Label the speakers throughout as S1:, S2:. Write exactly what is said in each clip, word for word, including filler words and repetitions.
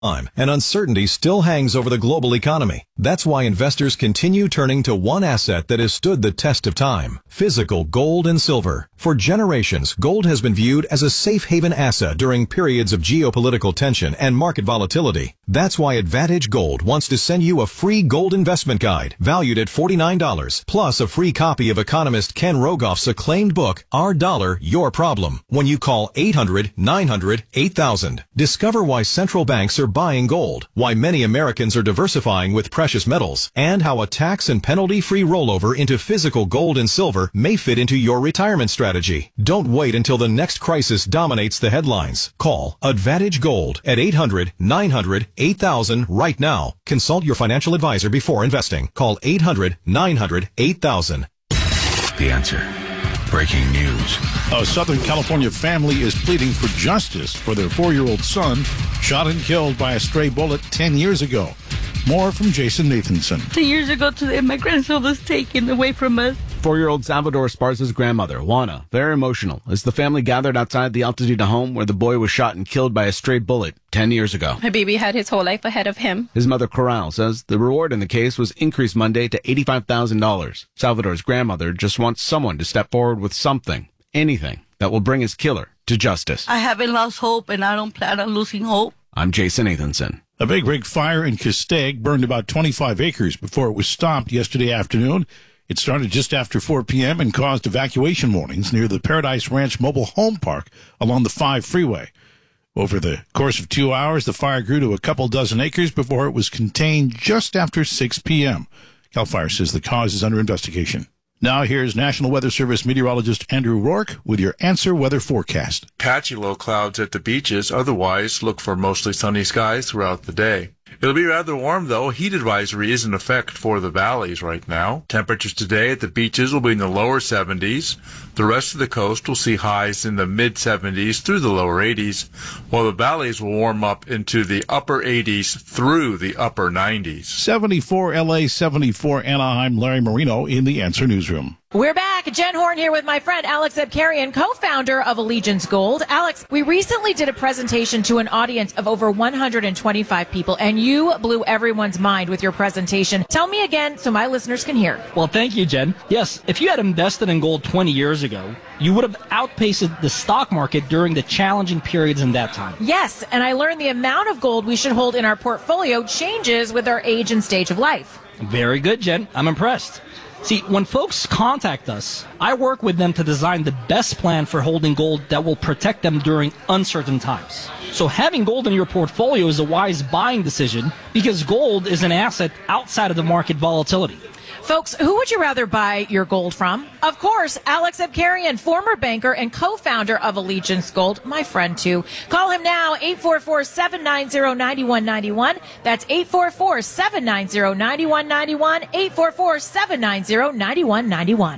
S1: time, and uncertainty still hangs over the global economy. That's why investors continue turning to one asset that has stood the test of time: physical gold and silver. For generations, gold has been viewed as a safe haven asset during periods of geopolitical tension and market volatility. That's why Advantage Gold wants to send you a free gold investment guide valued at forty-nine dollars, plus a free copy of economist Ken Rogoff's acclaimed book, Our Dollar, Your Problem, when you call eight hundred, nine hundred, eight thousand. Discover why central banks are buying gold, why many Americans are diversifying with precious metals, and how a tax and penalty-free rollover into physical gold and silver may fit into your retirement strategy. Don't wait until the next crisis dominates the headlines. Call Advantage Gold at eight hundred, nine hundred, eight thousand right now. Consult your financial advisor before investing. Call eight hundred, nine hundred, eight thousand.
S2: The Answer. Breaking news.
S3: A Southern California family is pleading for justice for their four-year-old son shot and killed by a stray bullet ten years ago. More from Jason Nathanson.
S4: Ten years ago today, my grandson was taken away from us.
S5: Four-year-old Salvador Esparza's grandmother, Juana, very emotional as the family gathered outside the Altadena home where the boy was shot and killed by a stray bullet ten years ago.
S4: My baby had his whole life ahead of him.
S5: His mother, Corral, says the reward in the case was increased Monday to eighty-five thousand dollars. Salvador's grandmother just wants someone to step forward with something, anything, that will bring his killer to justice.
S4: I haven't lost hope, and I don't plan on losing hope.
S5: I'm Jason Nathanson.
S3: A big rig fire in Castaic burned about twenty-five acres before it was stopped yesterday afternoon. It started just after four p.m. and caused evacuation warnings near the Paradise Ranch Mobile Home Park along the five freeway. Over the course of two hours, the fire grew to a couple dozen acres before it was contained just after six p.m. CAL FIRE says the cause is under investigation. Now here's National Weather Service meteorologist Andrew Rourke with your Answer Weather forecast.
S6: Patchy low clouds at the beaches. Otherwise, look for mostly sunny skies throughout the day. It'll be rather warm, though. Heat advisory is in effect for the valleys right now. Temperatures today at the beaches will be in the lower seventies. The rest of the coast will see highs in the mid-seventies through the lower eighties, while the valleys will warm up into the upper eighties through the upper nineties.
S3: seventy-four L A, seventy-four Anaheim. Larry Marino in the Answer Newsroom.
S7: We're back. Jen Horn here with my friend Alex Abkarian, co-founder of Allegiance Gold. Alex, we recently did a presentation to an audience of over one hundred twenty-five people, and you blew everyone's mind with your presentation. Tell me again so my listeners can hear.
S8: Well, thank you, Jen. Yes, if you had invested in gold twenty years ago, you would have outpaced the stock market during the challenging periods in that time.
S7: Yes, and I learned the amount of gold we should hold in our portfolio changes with our age and stage of life.
S8: Very good, Jen. I'm impressed. See, when folks contact us, I work with them to design the best plan for holding gold that will protect them during uncertain times. So having gold in your portfolio is a wise buying decision because gold is an asset outside of the market volatility.
S7: Folks, who would you rather buy your gold from? Of course, Alex Abkarian, former banker and co-founder of Allegiance Gold, my friend too. Call him now, eight four four, seven nine zero, nine one nine one. That's eight four four, seven nine zero, nine one nine one, eight four four, seven nine zero, nine one nine one.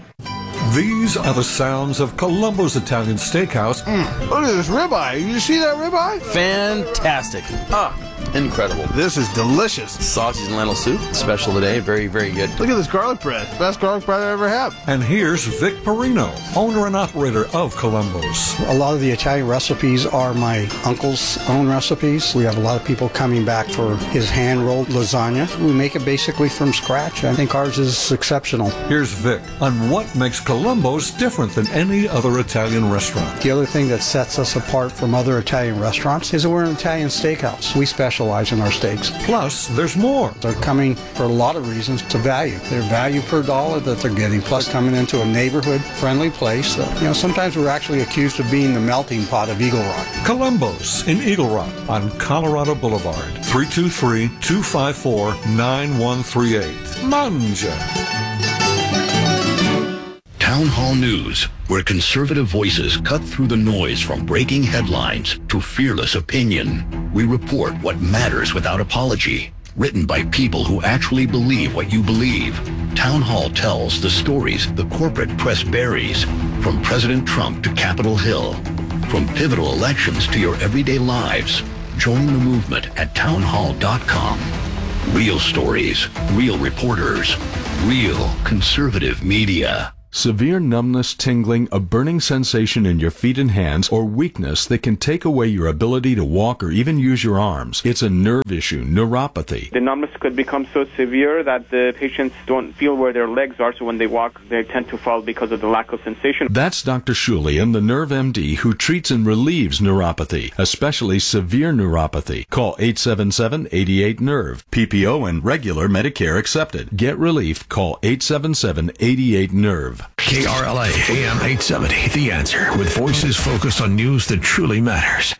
S9: These are the sounds of Columbo's Italian Steakhouse.
S10: Mm, look at this ribeye. You see that ribeye?
S11: Fantastic. Ah, incredible.
S10: This is delicious.
S11: Sausage and lentil soup, special today. Very, very good.
S10: Look at this garlic bread. Best garlic bread I ever had.
S9: And here's Vic Perino, owner and operator of Columbo's.
S12: A lot of the Italian recipes are my uncle's own recipes. We have a lot of people coming back for his hand-rolled lasagna. We make it basically from scratch. I think ours is exceptional.
S9: Here's Vic on what makes Columbo's different than any other Italian restaurant.
S12: The other thing that sets us apart from other Italian restaurants is that we're an Italian steakhouse. We specialize in our steaks.
S9: Plus, there's more.
S12: They're coming for a lot of reasons to value. Their value per dollar that they're getting, plus coming into a neighborhood-friendly place. Uh, you know, sometimes we're actually accused of being the melting pot of Eagle Rock.
S9: Columbo's in Eagle Rock on Colorado Boulevard. three two three, two five four, nine one three eight. Mangia.
S2: Town Hall News, where conservative voices cut through the noise from breaking headlines to fearless opinion. We report what matters without apology. Written by people who actually believe what you believe. Town Hall tells the stories the corporate press buries, from President Trump to Capitol Hill. From pivotal elections to your everyday lives. Join the movement at town hall dot com. Real stories, real reporters, real conservative media.
S13: Severe numbness, tingling, a burning sensation in your feet and hands, or weakness that can take away your ability to walk or even use your arms. It's a nerve issue, neuropathy.
S14: The numbness could become so severe that the patients don't feel where their legs are, so when they walk, they tend to fall because of the lack of sensation.
S13: That's Doctor Shulian, the Nerve M D, who treats and relieves neuropathy, especially severe neuropathy. Call eight seven seven, eight eight, nerve. P P O and regular Medicare accepted. Get relief. Call eight seven seven, eight eight, nerve.
S15: K R L A A M eight seventy, The Answer, with voices focused on news that truly matters.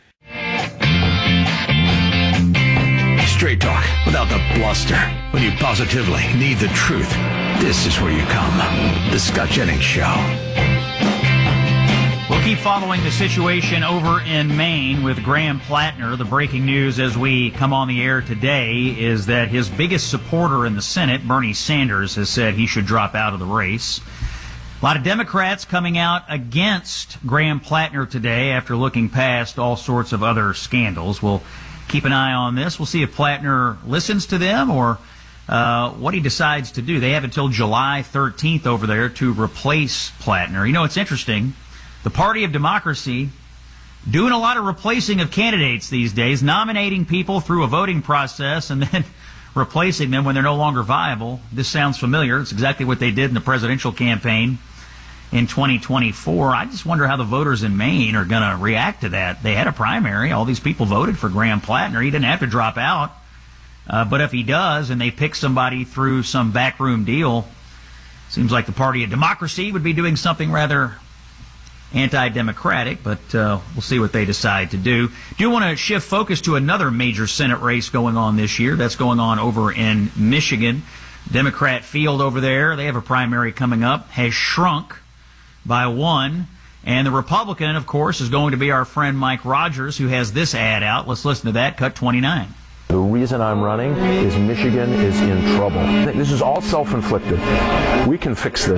S15: Straight talk without the bluster. When you positively need the truth, this is where you come. The Scott Jennings Show.
S16: We'll keep following the situation over in Maine with Graham Plattner. The breaking news as we come on the air today is that his biggest supporter in the Senate, Bernie Sanders, has said he should drop out of the race. A lot of Democrats coming out against Graham Plattner today after looking past all sorts of other scandals. We'll keep an eye on this. We'll see if Plattner listens to them or uh, what he decides to do. They have until July thirteenth over there to replace Plattner. You know, it's interesting. The Party of Democracy doing a lot of replacing of candidates these days, nominating people through a voting process and then replacing them when they're no longer viable. This sounds familiar. It's exactly what they did in the presidential campaign in twenty twenty-four. I just wonder how the voters in Maine are going to react to that. They had a primary. All these people voted for Graham Plattner. He didn't have to drop out. Uh, but if he does and they pick somebody through some backroom deal, seems like the Party of Democracy would be doing something rather anti-democratic, but uh, we'll see what they decide to do. Do want to shift focus to another major Senate race going on this year. That's going on over in Michigan. Democrat field over there, they have a primary coming up, has shrunk by one. And the Republican, of course, is going to be our friend Mike Rogers, who has this ad out. Let's listen to that, cut twenty-nine.
S17: The reason I'm running is Michigan is in trouble. This is all self-inflicted. We can fix this.